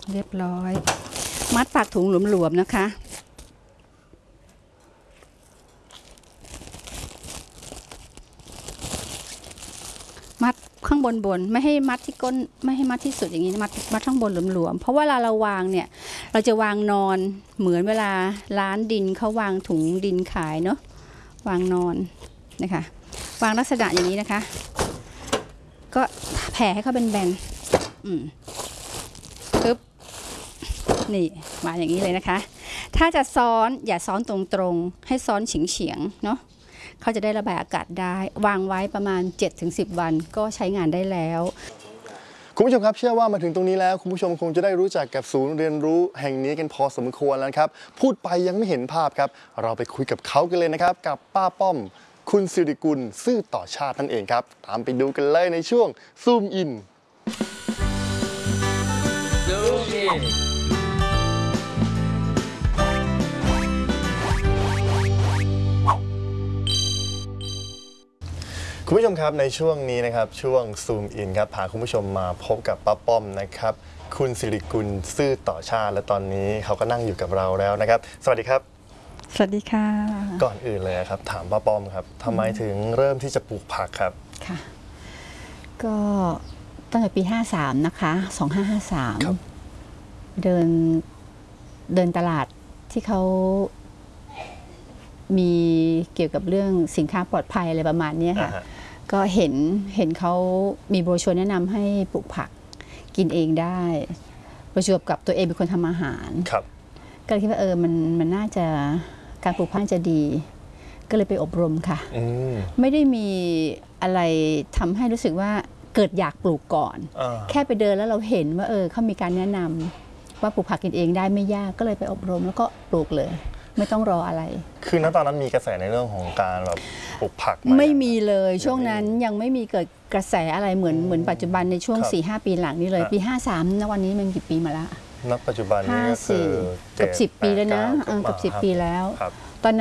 เรียบร้อยมัดปากถุงหลวมๆนะคะมัดข้างบนไม่ให้มัดที่ก้นไม่ให้มัดที่สุดอย่างนี้มัดข้างบนหลวมๆเพราะว่าเวลาเราวางเนี่ยเราจะวางนอนเหมือนเวลาร้านดินเขาวางถุงดินขายเนาะวางนอนนะคะวางลักษณะอย่างนี้นะคะก็แผ่ให้เขาเป็นแบนปึ๊บนี่มาอย่างนี้เลยนะคะถ้าจะซ้อนอย่าซ้อนตรงๆให้ซ้อนเฉียงๆเนาะเขาจะได้ระบายอากาศได้วางไว้ประมาณ 7-10 วันก็ใช้งานได้แล้วคุณผู้ชมครับเชื่อว่ามาถึงตรงนี้แล้วคุณผู้ชมคงจะได้รู้จักกับศูนย์เรียนรู้แห่งนี้กันพอสมควรแล้วครับพูดไปยังไม่เห็นภาพครับเราไปคุยกับเขากันเลยนะครับกับป้าป้อมคุณสิริกุลซื่อต่อชาตินั่นเองครับตามไปดูกันเลยในช่วงซูมอินคุณผู้ชมครับในช่วงนี้นะครับช่วงซูมอินครับพาคุณผู้ชมมาพบกับป้าป้อมนะครับคุณสิริกุลซื่อต่อชาติและตอนนี้เขาก็นั่งอยู่กับเราแล้วนะครับสวัสดีครับสวัสดีค่ะก่อนอื่นเลยครับถามป้าป้อมครับทำไมถึงเริ่มที่จะปลูกผักครับค่ะก็ตั้งแต่ปี53นะคะ2553เดินตลาดที่เขามีเกี่ยวกับเรื่องสินค้าปลอดภัยอะไรประมาณนี้ค่ะก็เห็นเขามีโบรชัวร์แนะนำให้ปลูกผักกินเองได้ประจวบกับตัวเองเป็นคนทำอาหารก็เลยคิดว่ามันน่าจะการปลูกผักจะดีก็เลยไปอบรมค่ะไม่ได้มีอะไรทำให้รู้สึกว่าเกิดอยากปลูกก่อนแค่ไปเดินแล้วเราเห็นว่าเขามีการแนะนำว่าปลูกผักกินเองได้ไม่ยากก็เลยไปอบรมแล้วก็ปลูกเลยไม่ต้องรออะไรคือณตอนนั้นมีกระแสในเรื่องของการแบบปลูกผักไม่มีเลยช่วงนั้นยังไม่มีเกิดกระแสอะไรเหมือนปัจจุบันในช่วง 4-5 ปีหลังนี้เลยปี53ณวันนี้มันกี่ปีมาแล้วณปัจจุบันนี้ก็คือเกือบ10 ปีแล้วนะเกือบ10 ปีแล้ว